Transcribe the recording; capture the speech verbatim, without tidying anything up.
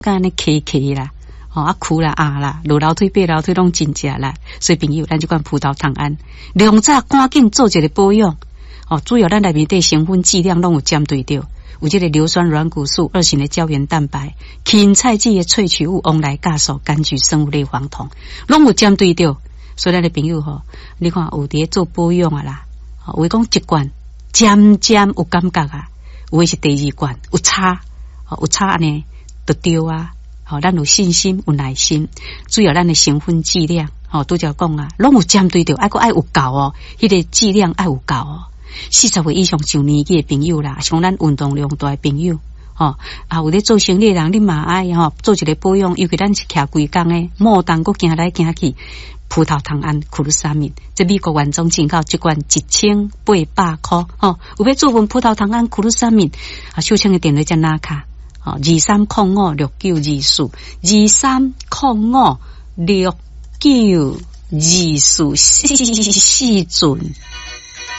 干那 K K 啦，哦啊哭啦啊啦，落楼梯爬楼梯拢真正啦。所以朋友，咱这款葡萄糖胺，两早赶紧做一个保养。哦，主要咱内面对成分剂量拢有针对到，有这个硫酸软骨素、二型的胶原蛋白、芹菜籽的萃取物、翁来酵素、柑橘生物类黄酮，拢有针对到。所以咱的朋友吼，你看有伫做保养啊啦，有讲一罐渐渐有感觉啊，有的是第二罐有差，有差安尼就对啊。好，咱有信心、有耐心，主要咱的成分剂量，哦，拄则讲啊，拢有针对到，爱个爱有够哦，迄、那个剂量爱有够哦。四十岁以上上年纪的朋友啦，像咱运动量大的朋友，哦，啊有咧做生理的人，你嘛爱吼做一个保养，尤其咱是徛规工诶，莫当佫行来行去。葡萄糖胺库鲁沙敏，这美国原装进口一罐一千八百块，哦，有要做份葡萄糖胺库鲁沙敏，啊，小青的电话叫哪卡？哦，二三零五六九二四，二三零五六九二四，四四准。